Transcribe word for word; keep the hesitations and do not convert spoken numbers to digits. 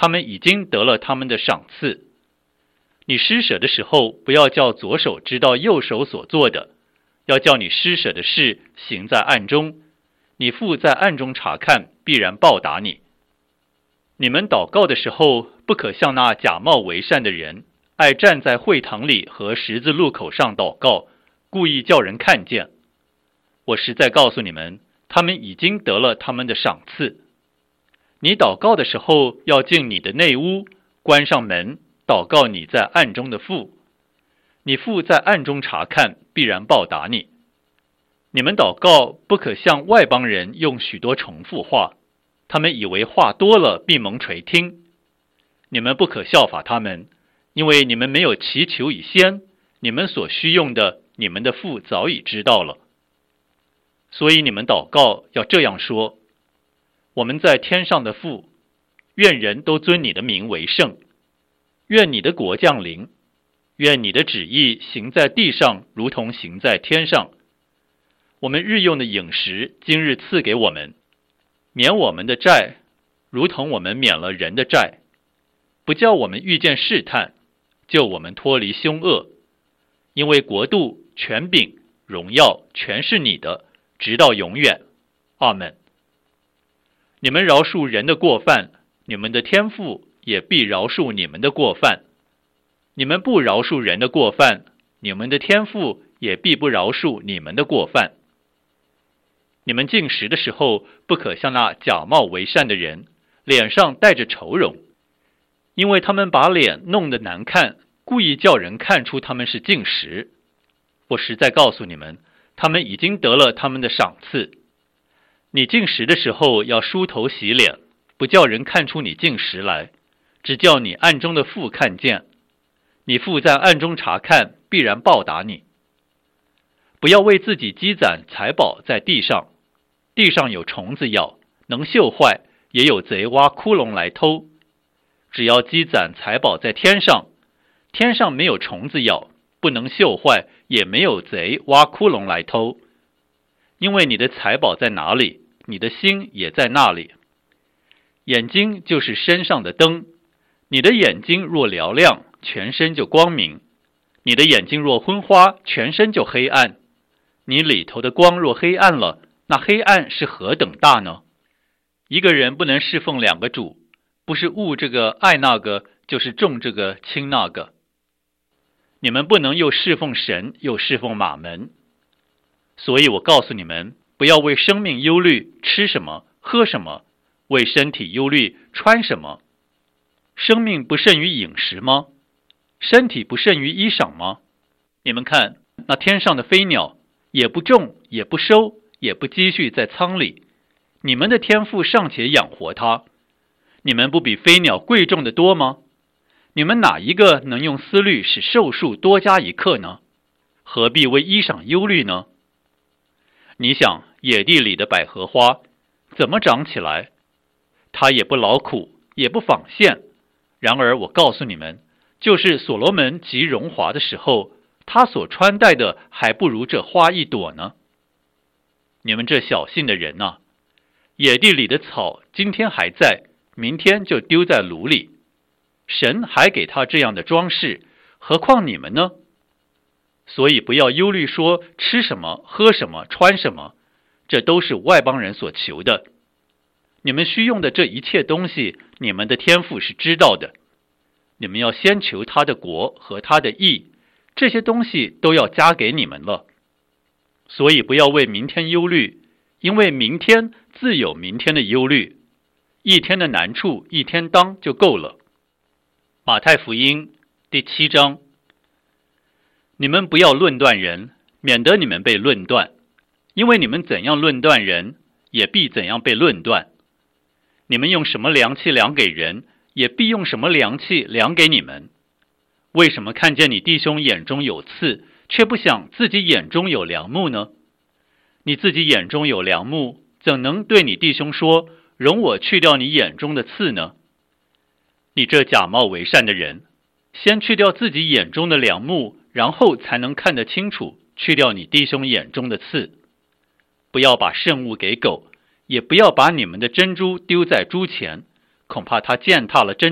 他们已经得了他们的赏赐。你施舍的时候，不要叫左手知道右手所做的，要叫你施舍的事行在暗中，你父在暗中查看，必然报答你。你们祷告的时候，不可像那假冒为善的人，爱站在会堂里和十字路口上祷告，故意叫人看见。我实在告诉你们，他们已经得了他们的赏赐。你祷告的时候，要进你的内屋，关上门，祷告你在暗中的父。你父在暗中查看，必然报答你。你们祷告不可像外邦人用许多重复话，他们以为话多了必蒙垂听。你们不可效法他们，因为你们没有祈求以先，你们所需用的，你们的父早已知道了。所以你们祷告要这样说：我们在天上的父，愿人都尊你的名为圣，愿你的国降临，愿你的旨意行在地上，如同行在天上。我们日用的饮食，今日赐给我们，免我们的债，如同我们免了人的债，不叫我们遇见试探，救我们脱离凶恶。因为国度、权柄、荣耀，全是你的，直到永远。阿们。你们饶恕人的过犯，你们的天父也必饶恕你们的过犯。你们不饶恕人的过犯，你们的天父也必不饶恕你们的过犯。你们进食的时候，不可像那假冒为善的人，脸上带着愁容，因为他们把脸弄得难看，故意叫人看出他们是进食。我实在告诉你们，他们已经得了他们的赏赐。你进食的时候，要梳头洗脸，不叫人看出你进食来，只叫你暗中的父看见。你父在暗中查看，必然报答你。不要为自己积攒财宝在地上，地上有虫子咬，能锈坏，也有贼挖窟窿来偷。只要积攒财宝在天上，天上没有虫子咬，不能锈坏，也没有贼挖窟窿来偷。因为你的财宝在哪里，你的心也在那里。眼睛就是身上的灯，你的眼睛若嘹亮，全身就光明；你的眼睛若昏花，全身就黑暗。你里头的光若黑暗了，那黑暗是何等大呢？一个人不能侍奉两个主，不是恶这个爱那个，就是重这个轻那个。你们不能又侍奉神，又侍奉马门。所以我告诉你们，不要为生命忧虑，吃什么，喝什么；为身体忧虑，穿什么。生命不胜于饮食吗？身体不胜于衣裳吗？你们看，那天上的飞鸟，也不种，也不收，也不积蓄在仓里，你们的天父尚且养活它，你们不比飞鸟贵重的多吗？你们哪一个能用思虑使寿数多加一刻呢？何必为衣裳忧虑呢？你想，野地里的百合花怎么长起来？它也不劳苦，也不纺线。然而我告诉你们，就是所罗门极荣华的时候，他所穿戴的还不如这花一朵呢。你们这小信的人啊，野地里的草今天还在，明天就丢在炉里。神还给他这样的装饰，何况你们呢？所以不要忧虑说吃什么，喝什么，穿什么，这都是外邦人所求的。你们需用的这一切东西，你们的天父是知道的。你们要先求他的国和他的义，这些东西都要加给你们了。所以不要为明天忧虑，因为明天自有明天的忧虑，一天的难处一天当就够了。马太福音第七章。你们不要论断人，免得你们被论断，因为你们怎样论断人，也必怎样被论断。你们用什么量器量给人，也必用什么量器量给你们。为什么看见你弟兄眼中有刺，却不想自己眼中有梁木呢？你自己眼中有梁木，怎能对你弟兄说，容我去掉你眼中的刺呢？你这假冒为善的人，先去掉自己眼中的梁木，然后才能看得清楚，去掉你弟兄眼中的刺。不要把圣物给狗，也不要把你们的珍珠丢在猪前，恐怕它践踏了珍珠